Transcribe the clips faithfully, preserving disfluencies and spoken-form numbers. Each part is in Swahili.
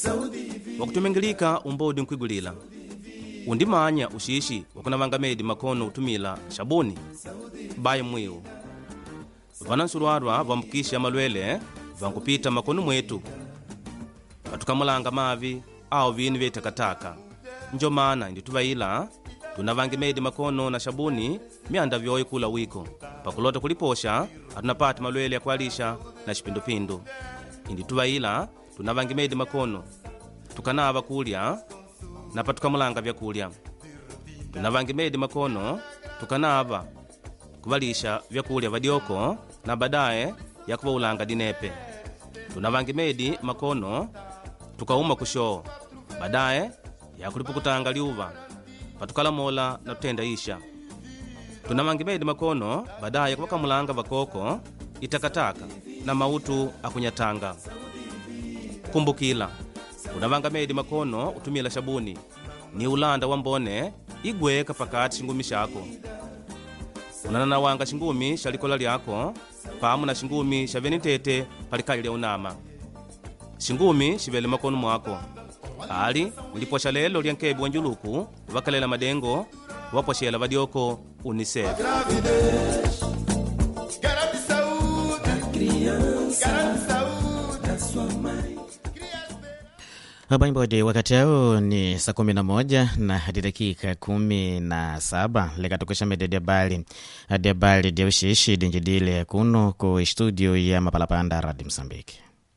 wakutumengilika umbodi nkwigulila undimanya ushishi wakunavanga medi makono utumila shabuni bayi mwiu vanansurwarwa vambukisha malwele vankupita makono mwetu vatukamulanga mavi au vini vye takataka njo mana indi tuvaila tunavange medi makono na shabuni mianda vyoyi kula wiko pakulota kuliposha atunapata malwele ya kualisha na shipindupindu indi tuvaila tunavange medi makono tukanava kulya na patukamulanga vyakulya tunavange medi makono tukanava kuvalisha vyakulya vadyoko na badaye ya kuvaulanga dinepe tunavange medi makono tukauma kushoo badaye ya kulipukutanga liuva patukalamola na tutenda isha tunavange medi makono badaye kuvakamulanga vakoko itakataka na mautu akunyatanga kumbukila unavanga medi makono utumila shabuni ni ulanda wa mbone igweka pakati shingumi shako unananawanga shingumi shalikola lyako pamu na shingumi shavenitete palikali lya unama shingumi shivele makono mwako ali uliposha lelo lya nkebi wanjuluku vakalela madengo waposhela vadyoko unicef Habari wakati huu ni saa kumi na moja na hadi dakika kumi na saba leka tukisha medede habari hadi habari dia ushishi dinjidile kuno ku studio ya Mapalapanda Radio Msambiki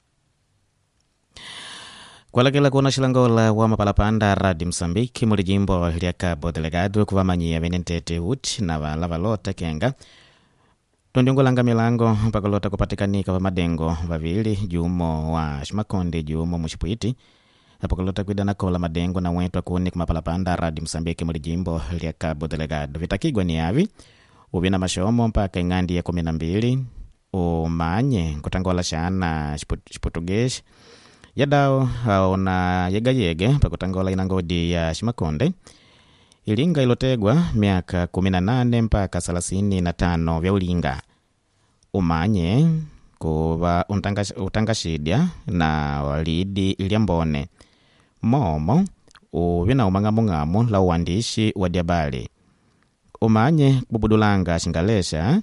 kwa lakila kuna shilangola wa Mapalapanda Radio Msambiki muli jimbo lya Cabo Delgado kuvamanyia venentete uti na valavalota kenga tondongolanga milango pakolota kupatikanika va madengo vavili jumo wa Shimakonde jumo mushipwiti apakolota kuidana kola madengo na wetu akuni kumapalapanda Radio Msambiki muli jimbo lya Cabo Delgado vitakigwa ni avi uvina mashomo mpaka ingandi ya kumi na mbili umanye kutangola shana Portuguese yadao haona yega yege pakutangola inangodi ya Shimakonde ilinga ilotegwa miaka kumi na nane mpaka thelathini na tano vya ulinga umanye kuva utangashidia na walidi iliambone momo uvina umangamungamu la uandishi wa diabali umanye kubudulanga shingalesha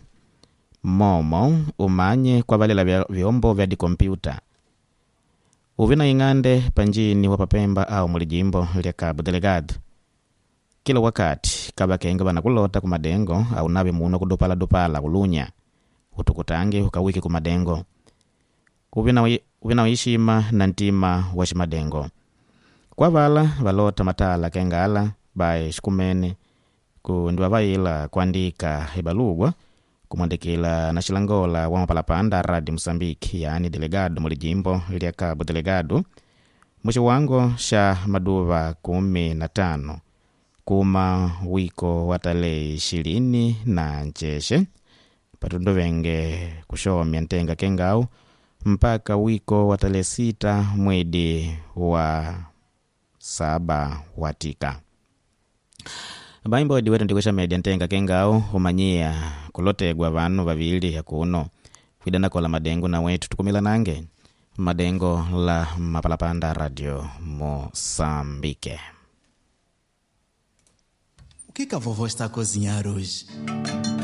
momo umanye kwa valela vyombo vya dikompyuta uvina ingande panjini wapapemba au mulijimbo lya Cabo Delgado kila wakati kaba kenga banakulota kumadengo au nabe muno kudopala dopala ulunya utukutange ukawiki kumadengo uvina uvina ishima na ntima wa shimadengo kwa vala valota matala kengala bae shikumene kundwa vaila kuandika ibalugwa kumwandikila na shilangola wa Mapalapanda Radio Msambiki yani delegado mulijimbo lya Cabo Delgado mwisho wango sha maduva kumi na tano kuma wiko watale ishirini na ncheshe patundo venge kushomya ntenga kengau mpaka wiko watale sita mwedi wa saba watika baimbo diwetu ndikusha media ntenga kengau umanyia kulotegwa vanu vavili yakuno kuidana kola madengo na wetu tukumila nange madengo la Mapalapanda Radio Moçambique. O que que a vovó está a cozinhar hoje?